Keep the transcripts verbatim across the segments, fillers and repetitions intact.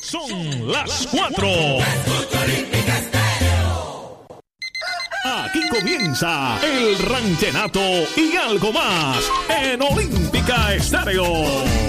Son las cuatro. Aquí comienza el ranchenato y algo más en Olímpica Estéreo.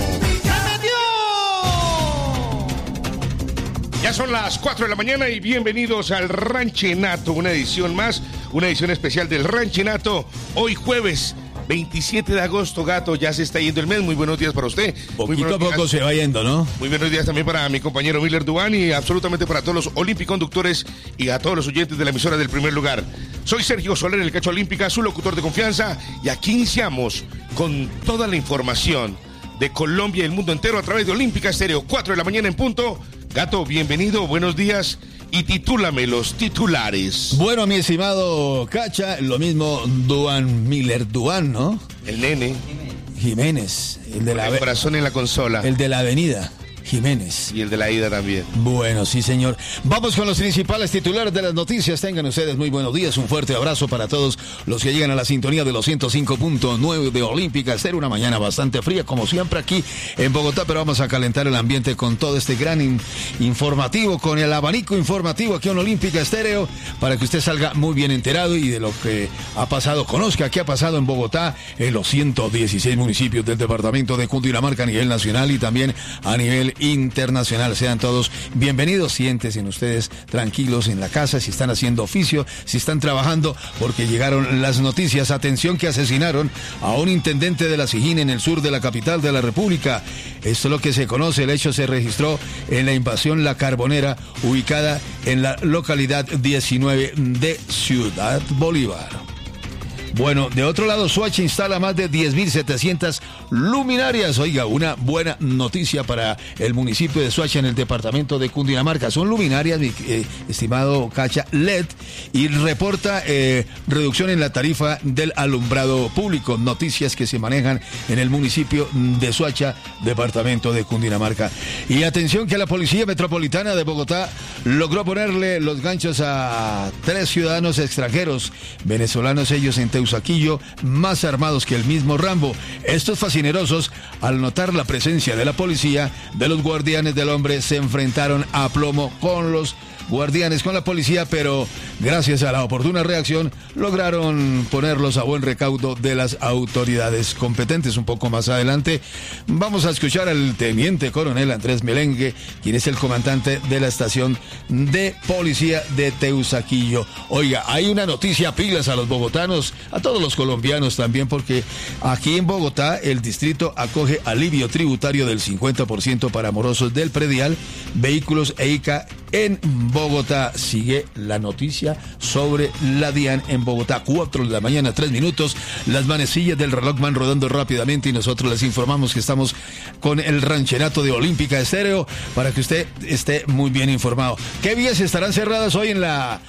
Ya son las cuatro de la mañana y bienvenidos al Ranchenato, una edición más, una edición especial del Ranchenato. Hoy jueves veintisiete de agosto, gato, ya se está yendo el mes. Muy buenos días para usted. Poquito a poco se va yendo, ¿no? Muy buenos días también para mi compañero Miller Dubán y absolutamente para todos los olimpiconductores y a todos los oyentes de la emisora del primer lugar. Soy Sergio Soler, el Cacho Olímpica, su locutor de confianza, y aquí iniciamos con toda la información de Colombia y el mundo entero a través de Olímpica Estéreo, cuatro de la mañana en punto. Gato, bienvenido, buenos días y titúlame los titulares. Bueno, mi estimado Cacha, lo mismo Duan Miller Duan, ¿no? El nene Jiménez, el de la el corazón en la consola. El de la avenida Jiménez. Y el de la ida también. Bueno, sí, señor. Vamos con los principales titulares de las noticias. Tengan ustedes muy buenos días. Un fuerte abrazo para todos los que llegan a la sintonía de los ciento cinco punto nueve de Olímpica Estéreo. Una mañana bastante fría, como siempre aquí en Bogotá, pero vamos a calentar el ambiente con todo este gran in- informativo, con el abanico informativo aquí en Olímpica Estéreo, para que usted salga muy bien enterado y de lo que ha pasado, conozca qué ha pasado en Bogotá, en los ciento dieciséis municipios del departamento de Cundinamarca a nivel nacional y también a nivel internacional. Sean todos bienvenidos, siéntense ustedes tranquilos en la casa, si están haciendo oficio, si están trabajando, porque llegaron las noticias. Atención, que asesinaron a un intendente de la Sijín en el sur de la capital de la República. Esto es lo que se conoce. El hecho se registró en la invasión La Carbonera, ubicada en la localidad diecinueve de Ciudad Bolívar. Bueno, de otro lado, Soacha instala más de diez mil setecientas luminarias. Oiga, una buena noticia para el municipio de Soacha en el departamento de Cundinamarca. Son luminarias, mi eh, estimado Cacha, L E D, y reporta eh, reducción en la tarifa del alumbrado público. Noticias que se manejan en el municipio de Soacha, departamento de Cundinamarca. Y atención, que la Policía Metropolitana de Bogotá logró ponerle los ganchos a tres ciudadanos extranjeros, venezolanos ellos, en Teusaquillo, más armados que el mismo Rambo. Estos fascinerosos, al notar la presencia de la policía, de los guardianes del hombre, se enfrentaron a plomo con los guardianes, con la policía, pero gracias a la oportuna reacción lograron ponerlos a buen recaudo de las autoridades competentes. Un poco más adelante vamos a escuchar al teniente coronel Andrés Melengue, quien es el comandante de la estación de policía de Teusaquillo. Oiga, hay una noticia, pilas a los bogotanos, a todos los colombianos también, porque aquí en Bogotá el distrito acoge alivio tributario del cincuenta por ciento para morosos del predial, vehículos e I C A en Bogotá. Sigue la noticia sobre la DIAN en Bogotá. Cuatro de la mañana, tres minutos. Las manecillas del reloj van rodando rápidamente y nosotros les informamos que estamos con el ranchenato de Olímpica Estéreo para que usted esté muy bien informado. ¿Qué vías estarán cerradas hoy en la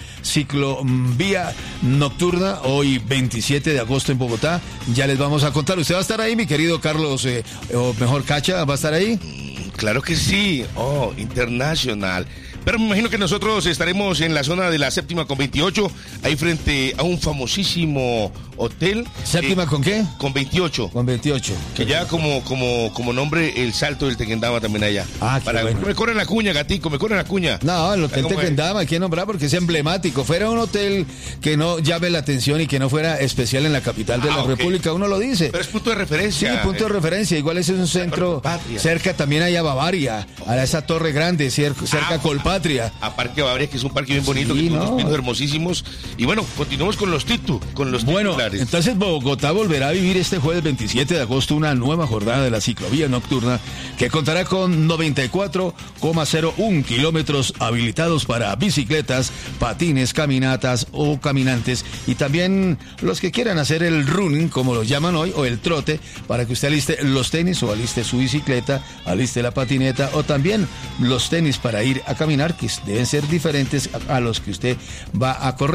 ciclovía nocturna? Hoy veintisiete de agosto en Bogotá. Ya les vamos a contar. ¿Usted va a estar ahí, mi querido Carlos, eh, o mejor Cacha, va a estar ahí? Claro que sí. Oh, internacional. Pero me imagino que nosotros estaremos en la zona de la séptima con veintiocho, ahí frente a un famosísimo hotel. ¿Séptima eh, con qué? Con veintiocho. Con veintiocho. Que ya como, como, como nombre el Salto del Tequendama también allá. Ah, qué Para, bueno. Me corren la cuña, gatico, me corren la cuña. No, el Hotel ¿Cómo es? Tequendama hay que nombrar porque es emblemático. Fuera un hotel que no llame la atención y que no fuera especial en la capital de Ah, la okay. República, uno lo dice. Pero es punto de Sí, referencia. punto de referencia. Igual ese es un centro Colpatria. cerca también hay a Bavaria, a esa torre grande, cer- cerca a Ah, Colpatria. A Parque Bavaria, que es un parque bien bonito, Sí, que tiene no. unos pinos hermosísimos. Y bueno, continuamos con los titu, con los Bueno, titulares. entonces Bogotá volverá a vivir este jueves veintisiete de agosto una nueva jornada de la ciclovía nocturna que contará con noventa y cuatro coma cero uno kilómetros habilitados para bicicletas, patines, caminatas o caminantes, y también los que quieran hacer el running, como lo llaman hoy, o el trote, para que usted aliste los tenis o aliste su bicicleta, aliste la patineta, o también los tenis para ir a caminar, que deben ser diferentes a, a los que usted va a correr.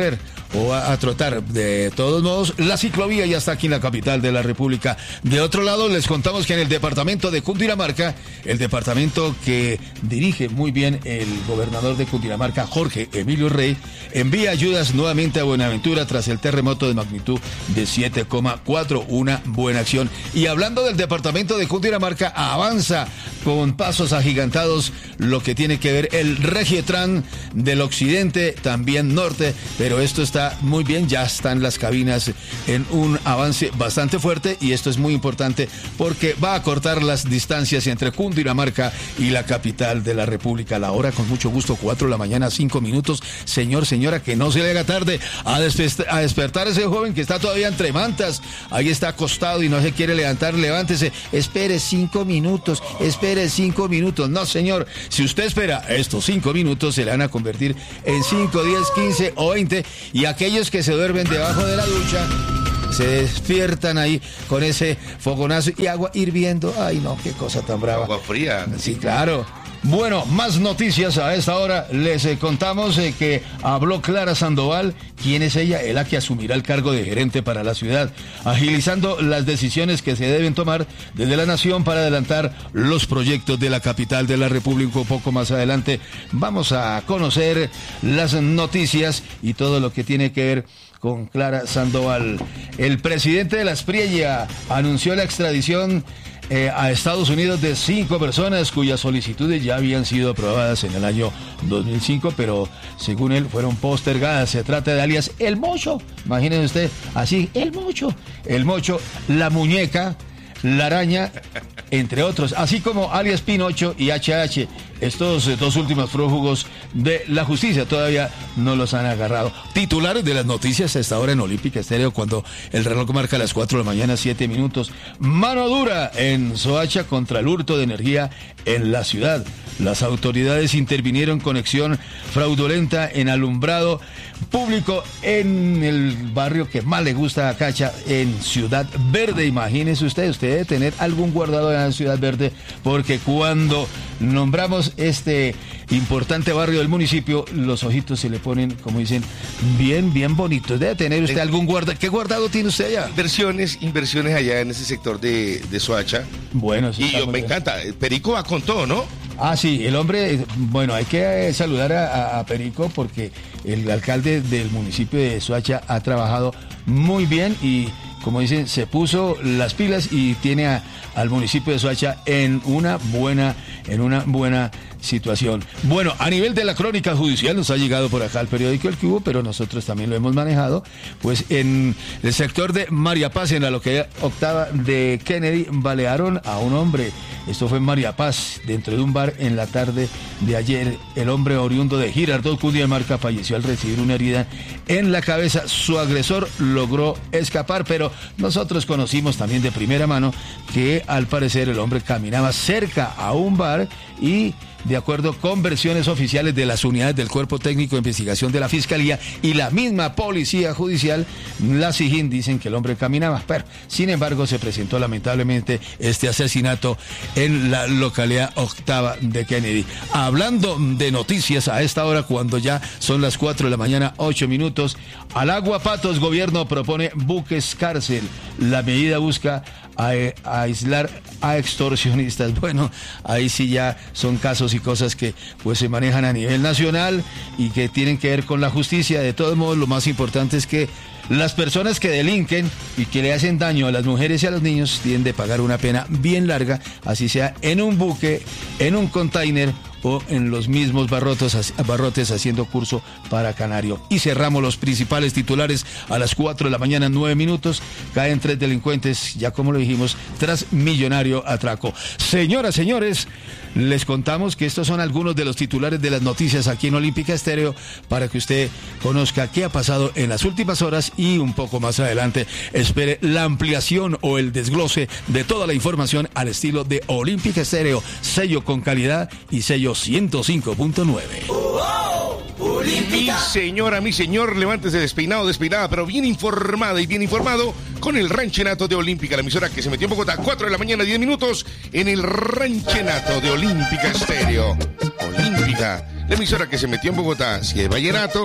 o a, a trotar. De todos modos, la ciclovía ya está aquí en la capital de la República. De otro lado, les contamos que en el departamento de Cundinamarca, el departamento que dirige muy bien el gobernador de Cundinamarca, Jorge Emilio Rey, envía ayudas nuevamente a Buenaventura tras el terremoto de magnitud de siete coma cuatro, una buena acción. Y hablando del departamento de Cundinamarca, avanza con pasos agigantados lo que tiene que ver el Regiotran del occidente, también norte, pero esto está muy bien, ya están las cabinas en un avance bastante fuerte y esto es muy importante porque va a cortar las distancias entre Cundinamarca y la capital de la República. La hora, con mucho gusto, cuatro de la mañana, cinco minutos. Señor, señora, que no se le haga tarde a, despe- a despertar ese joven que está todavía entre mantas, ahí está acostado y no se quiere levantar. Levántese, espere cinco minutos, espere cinco minutos. No, señor, si usted espera estos cinco minutos se le van a convertir en cinco, diez, quince o veinte, y aquellos que se duermen debajo de la ducha se despiertan ahí con ese fogonazo y agua hirviendo. Ay, no, qué cosa tan brava. Agua fría. Sí, claro. Bueno, más noticias a esta hora. Les eh, contamos eh, que habló Clara Sandoval. ¿Quién es ella? Es la que asumirá el cargo de gerente para la ciudad, agilizando las decisiones que se deben tomar desde la nación para adelantar los proyectos de la capital de la República. Un poco más adelante vamos a conocer las noticias y todo lo que tiene que ver con Clara Sandoval. El presidente de la Espriella anunció la extradición Eh, a Estados Unidos de cinco personas cuyas solicitudes ya habían sido aprobadas en el año dos mil cinco, pero según él fueron postergadas. Se trata de alias El Mocho, imagínense usted, así, El Mocho, El Mocho, La Muñeca, La Araña, entre otros, así como alias Pinocho y H H. Estos eh, dos últimos prófugos de la justicia todavía no los han agarrado. Titulares de las noticias a esta hora en Olímpica Estéreo, cuando el reloj marca las cuatro de la mañana, siete minutos. Mano dura en Soacha contra el hurto de energía en la ciudad. Las autoridades intervinieron con acción fraudulenta en alumbrado público en el barrio que más le gusta a Cacha, en Ciudad Verde. Imagínese usted, usted debe tener algún guardado en Ciudad Verde, porque cuando nombramos este importante barrio del municipio, los ojitos se le ponen, como dicen, bien, bien bonitos. Debe tener usted algún guardado. ¿Qué guardado tiene usted allá? Inversiones, inversiones allá en ese sector de, de Soacha. Bueno, eso y yo, me bien. encanta. Perico va con todo, ¿no? Ah, sí, el hombre, bueno, hay que saludar a, a Perico porque el alcalde del municipio de Soacha ha trabajado muy bien y, como dicen, se puso las pilas y tiene a, al municipio de Soacha en una buena, en una buena situación. Bueno, a nivel de la crónica judicial nos ha llegado por acá el periódico El Cubo, pero nosotros también lo hemos manejado, pues en el sector de María Paz, en la localidad octava de Kennedy, balearon a un hombre. Esto fue en María Paz, dentro de un bar en la tarde de ayer. El hombre oriundo de Girardot, Cundinamarca, falleció al recibir una herida en la cabeza. Su agresor logró escapar, pero nosotros conocimos también de primera mano que al parecer el hombre caminaba cerca a un bar y, de acuerdo con versiones oficiales de las unidades del Cuerpo Técnico de Investigación de la Fiscalía y la misma Policía Judicial, la SIJIN, dicen que el hombre caminaba, pero sin embargo se presentó lamentablemente este asesinato en la localidad octava de Kennedy. Hablando de noticias a esta hora, cuando ya son las cuatro de la mañana, ocho minutos, al Agua Patos, gobierno propone buques cárcel. La medida busca a, a aislar a extorsionistas. Bueno, ahí sí ya son casos y cosas que pues se manejan a nivel nacional y que tienen que ver con la justicia. De todos modos, lo más importante es que las personas que delinquen y que le hacen daño a las mujeres y a los niños tienen de pagar una pena bien larga, así sea en un buque, en un container o en los mismos barrotes, barrotes haciendo curso para canario. Y cerramos los principales titulares a las cuatro de la mañana, nueve minutos. Caen tres delincuentes, ya como lo dijimos, tras millonario atraco. Señoras, señores, les contamos que estos son algunos de los titulares de las noticias aquí en Olímpica Estéreo, para que usted conozca qué ha pasado en las últimas horas y un poco más adelante espere la ampliación o el desglose de toda la información al estilo de Olímpica Estéreo, sello con calidad y sello ciento cinco punto nueve. Oh, oh, mi señora, mi señor, levántese despeinado, despeinada, pero bien informada y bien informado con el Ranchenato de Olímpica, la emisora que se metió en Bogotá, cuatro de la mañana, diez minutos, en el Ranchenato de Olímpica Estéreo. Olímpica, la emisora que se metió en Bogotá, si es vallenato,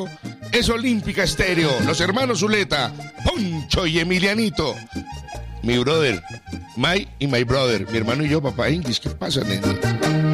es Olímpica Estéreo. Los hermanos Zuleta, Poncho y Emilianito. Mi brother, my y my brother. Mi hermano y yo, papá Inglis. ¿Qué pasa, nene?